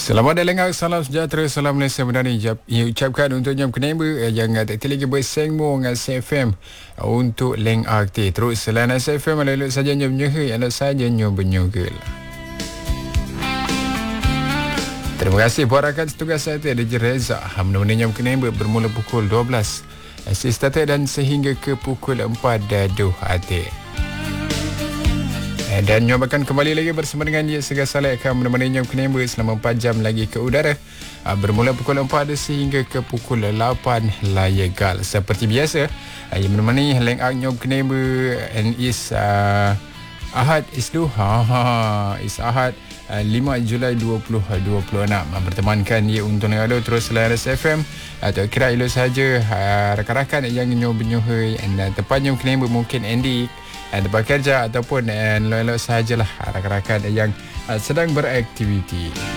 Selamat datang, salam sejahtera, salam Malaysia Madani. Ucapkan untuk jam kenapa yang tak lagi bersengmo dengan CFM untuk leng aktif. Terus selain CFM lalu saja jam nyuhur, anda saja nyobanyogel. Terima kasih buat rakan setugas saya DJ Reza. Menemani jam kenapa bermula pukul 12 Asistata dan sehingga ke pukul 4 Daduh Hati. Dan nyobakan kembali lagi bersama dengan dia Segar Saleh akan menemani jam kenapa selama 4 jam lagi ke udara. Bermula pukul 4 sehingga ke pukul 8 layegal. Seperti biasa, yang menemani leng ak jam kenapa and is Ahad Isdu. Is Ahad 5 Julai 2026. Bertemankan dia untuk Negara terus selain SFM atau kira elok saja rakan-rakan yang nyoba-nyoba dan tepatnya kenapa mungkin Andy tempat kerja ataupun elok-elok sahajalah rakan-rakan yang sedang beraktiviti.